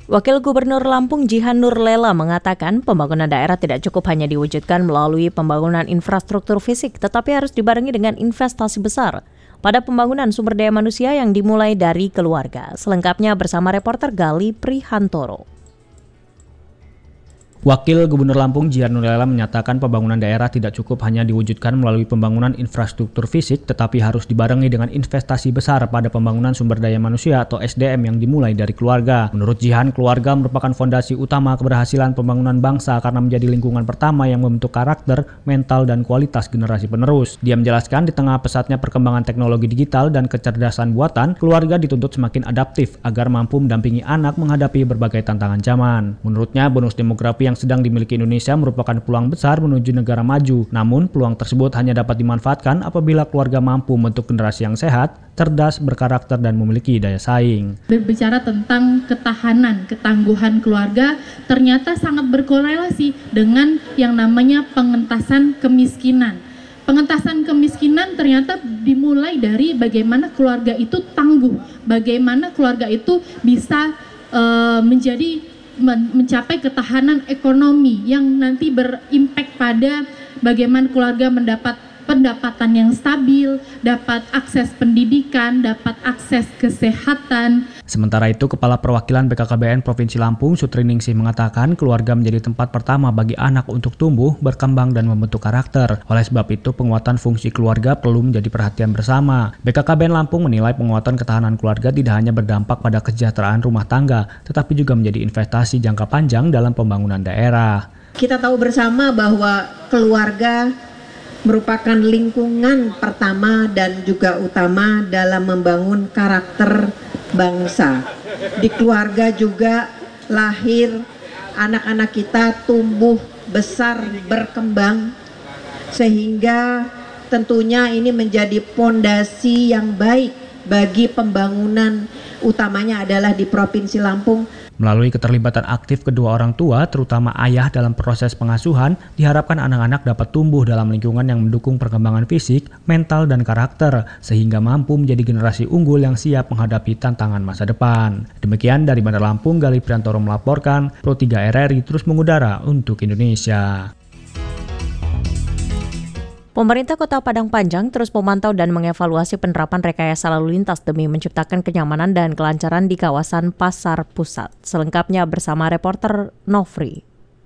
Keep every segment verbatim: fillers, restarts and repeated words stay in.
Wakil Gubernur Lampung Jihan Nurlela mengatakan pembangunan daerah tidak cukup hanya diwujudkan melalui pembangunan infrastruktur fisik, tetapi harus dibarengi dengan investasi besar pada pembangunan sumber daya manusia yang dimulai dari keluarga. Selengkapnya bersama reporter Gali Prihantoro. Wakil Gubernur Lampung Jihan Nurlela menyatakan pembangunan daerah tidak cukup hanya diwujudkan melalui pembangunan infrastruktur fisik, tetapi harus dibarengi dengan investasi besar pada pembangunan sumber daya manusia atau S D M yang dimulai dari keluarga. Menurut Jihan, keluarga merupakan fondasi utama keberhasilan pembangunan bangsa karena menjadi lingkungan pertama yang membentuk karakter, mental, dan kualitas generasi penerus. Dia menjelaskan di tengah pesatnya perkembangan teknologi digital dan kecerdasan buatan, keluarga dituntut semakin adaptif agar mampu mendampingi anak menghadapi berbagai tantangan zaman. Menurutnya, bonus demografi yang sedang dimiliki Indonesia merupakan peluang besar menuju negara maju. Namun, peluang tersebut hanya dapat dimanfaatkan apabila keluarga mampu membentuk generasi yang sehat, cerdas, berkarakter, dan memiliki daya saing. Berbicara tentang ketahanan, ketangguhan keluarga ternyata sangat berkorelasi dengan yang namanya pengentasan kemiskinan. Pengentasan kemiskinan ternyata dimulai dari bagaimana keluarga itu tangguh, bagaimana keluarga itu bisa uh, menjadi mencapai ketahanan ekonomi yang nanti berimpact pada bagaimana keluarga mendapat pendapatan yang stabil, dapat akses pendidikan, dapat akses kesehatan. Sementara itu, Kepala Perwakilan B K K B N Provinsi Lampung, Sutriningsih, mengatakan keluarga menjadi tempat pertama bagi anak untuk tumbuh, berkembang, dan membentuk karakter. Oleh sebab itu, penguatan fungsi keluarga perlu menjadi perhatian bersama. B K K B N Lampung menilai penguatan ketahanan keluarga tidak hanya berdampak pada kesejahteraan rumah tangga, tetapi juga menjadi investasi jangka panjang dalam pembangunan daerah. Kita tahu bersama bahwa keluarga merupakan lingkungan pertama dan juga utama dalam membangun karakter bangsa. Di keluarga juga lahir anak-anak kita tumbuh besar berkembang, sehingga tentunya ini menjadi pondasi yang baik bagi pembangunan, utamanya adalah di Provinsi Lampung. Melalui keterlibatan aktif kedua orang tua, terutama ayah dalam proses pengasuhan, diharapkan anak-anak dapat tumbuh dalam lingkungan yang mendukung perkembangan fisik, mental, dan karakter, sehingga mampu menjadi generasi unggul yang siap menghadapi tantangan masa depan. Demikian dari Bandar Lampung, Gali Prihantoro melaporkan, Pro tiga R R I terus mengudara untuk Indonesia. Pemerintah Kota Padang Panjang terus memantau dan mengevaluasi penerapan rekayasa lalu lintas demi menciptakan kenyamanan dan kelancaran di kawasan Pasar Pusat. Selengkapnya bersama reporter Nofri.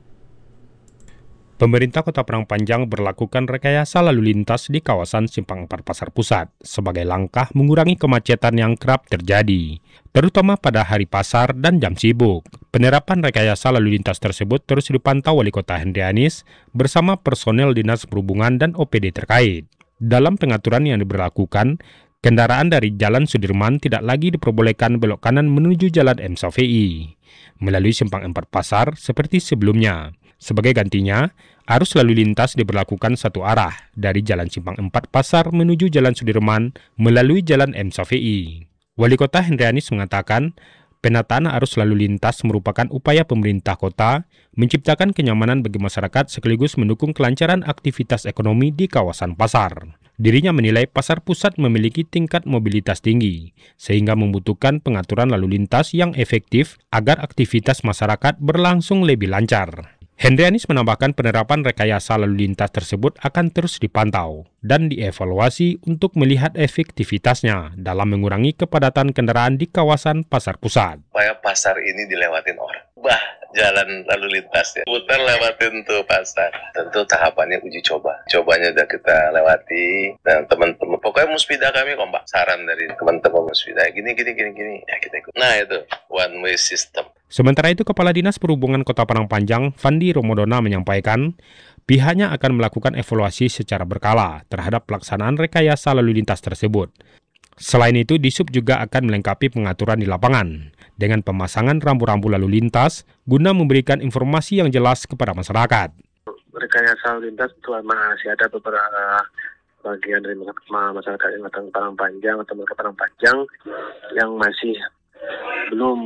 Pemerintah Kota Padang Panjang berlakukan rekayasa lalu lintas di kawasan Simpang empat Pasar Pusat sebagai langkah mengurangi kemacetan yang kerap terjadi, terutama pada hari pasar dan jam sibuk. Penerapan rekayasa lalu lintas tersebut terus dipantau Wali Kota Hendrianis bersama personel Dinas Perhubungan dan O P D terkait. Dalam pengaturan yang diberlakukan, kendaraan dari Jalan Sudirman tidak lagi diperbolehkan belok kanan menuju Jalan M Syafi'i melalui Simpang empat Pasar seperti sebelumnya. Sebagai gantinya, arus lalu lintas diberlakukan satu arah dari Jalan Simpang empat Pasar menuju Jalan Sudirman melalui Jalan M Syafi'i. Wali Kota Hendrianis mengatakan, penataan arus lalu lintas merupakan upaya pemerintah kota menciptakan kenyamanan bagi masyarakat sekaligus mendukung kelancaran aktivitas ekonomi di kawasan pasar. Dirinya menilai Pasar Pusat memiliki tingkat mobilitas tinggi, sehingga membutuhkan pengaturan lalu lintas yang efektif agar aktivitas masyarakat berlangsung lebih lancar. Hendrianis menambahkan penerapan rekayasa lalu lintas tersebut akan terus dipantau dan dievaluasi untuk melihat efektivitasnya dalam mengurangi kepadatan kendaraan di kawasan Pasar Pusat. Supaya pasar ini dilewatin orang. Bah, jalan lalu lintasnya. Putar lewatin tuh pasar. Tentu tahapannya uji coba. Cobanya udah kita lewati. Dan teman-teman, pokoknya Musbida kami kompak. Saran dari teman-teman Musbida. Gini, gini, gini, gini. Ya kita ikut. Nah itu, one way system. Sementara itu, Kepala Dinas Perhubungan Kota Padang Panjang, Fandi Romodona, menyampaikan pihaknya akan melakukan evaluasi secara berkala terhadap pelaksanaan rekayasa lalu lintas tersebut. Selain itu, Disub juga akan melengkapi pengaturan di lapangan dengan pemasangan rambu-rambu lalu lintas guna memberikan informasi yang jelas kepada masyarakat. Rekayasa lalu lintas itu masih ada beberapa bagian dari masyarakat yang datang ke Padang Panjang atau mereka Padang Panjang yang masih belum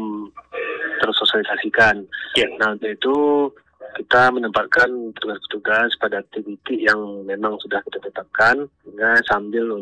tersosialisasikan. Ya. Nah, untuk itu kita menempatkan petugas-petugas pada titik yang memang sudah kita tetapkan, sambil